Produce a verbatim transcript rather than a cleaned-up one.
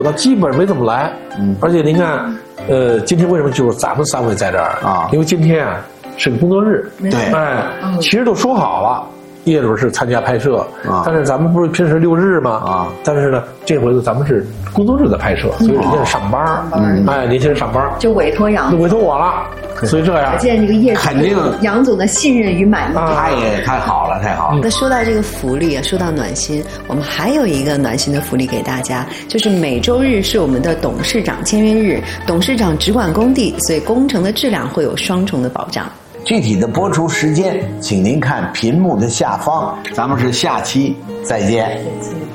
他基本没怎么来。嗯，而且您看，呃，今天为什么就是咱们三位在这儿啊？因为今天啊是个工作日。 对， 哎，其实都说好了。叶主是参加拍摄啊，但是咱们不是平时六日吗？啊，但是呢，这回咱们是工作日的拍摄，所以人家是上班。嗯，哎，年轻人上班就委托杨， 委托我了。所以这样， 可见这个叶肯定杨总的信任与满意。 他也太好了，太好了。 那说到这个福利啊，说到暖心，我们还有一个暖心的福利给大家，就是每周日是我们的董事长签约日，董事长只管工地，所以工程的质量会有双重的保障。 具体的播出时间，请您看屏幕的下方。咱们是下期再见。 再见。